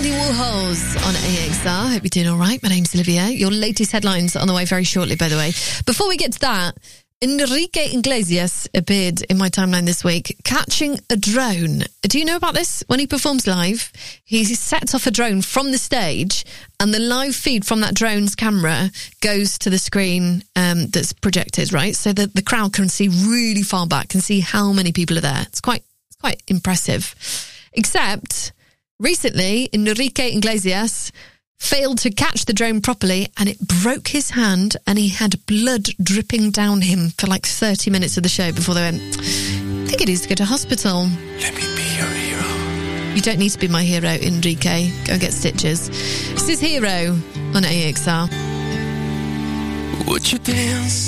Andy Warhols on AXR. Hope you're doing all right. My name's Olivia. Your latest headlines on the way very shortly, by the way. Before we get to that, Enrique Iglesias appeared in my timeline this week catching a drone. Do you know about this? When he performs live, he sets off a drone from the stage, and the live feed from that drone's camera goes to the screen that's projected, right? So that the crowd can see really far back, can see how many people are there. It's quite impressive. Except, recently, Enrique Iglesias failed to catch the drone properly, and it broke his hand, and he had blood dripping down him for like 30 minutes of the show before they went, I think it needs to go to hospital. Let me be your hero. You don't need to be my hero, Enrique. Go and get stitches. This is Hero on AXR. Would you dance